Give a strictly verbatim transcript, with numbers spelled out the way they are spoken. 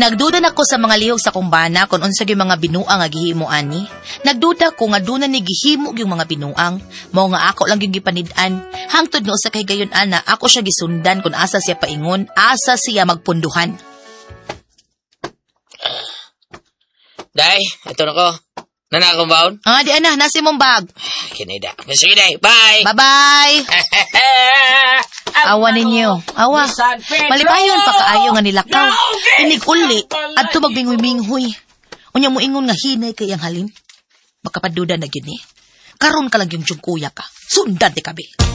Nagduda na ko sa mga lihok sa kumbana kung unsa yung mga binuang nga gihimo ani. Nagduda ko nga duna ni gihimo yung mga binuang. Mao nga ako lang yung gipanid-an. Hangtod no sa kay gayon ana, ako siya gisundan kung asa siya paingon, asa siya magpunduhan. Day, ito na ko. Nanakong baon? Ah, di ana, nasi mong bag. Kinida. Sige, day. Bye! Bye-bye! Awa ninyo. Awa. Malipayon pa kaayo nga nilakaw. Inig uli at tumagbingoy-minghoy. Unya mo ingon nga hinay kay ang halin. Makapaduda na yun eh. Karon ka lang yung kuya ka. Sundan di kabil.